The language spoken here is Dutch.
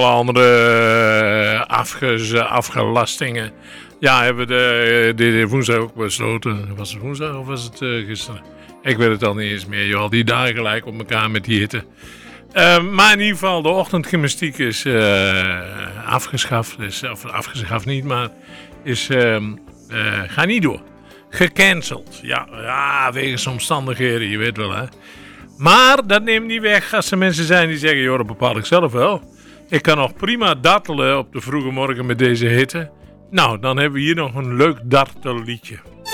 andere afgelastingen. Ja, hebben we de woensdag ook besloten. Was het woensdag of was het gisteren? Ik weet het al niet eens meer, joh. Die dagen gelijk op elkaar met die hitte. Maar in ieder geval, de ochtendgymnastiek is afgeschaft. Of afgeschaft niet, maar gaat niet door. Gecanceld. Ja, wegens omstandigheden, je weet wel, hè. Maar dat neemt niet weg als er mensen zijn die zeggen, joh, dat bepaal ik zelf wel. Ik kan nog prima dartelen op de vroege morgen met deze hitte. Nou, dan hebben we hier nog een leuk dartelliedje.